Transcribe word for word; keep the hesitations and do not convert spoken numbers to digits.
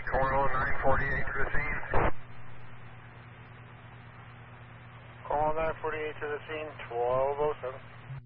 Call nine forty-eight to the scene. Call nine forty-eight to the scene, twelve oh seven.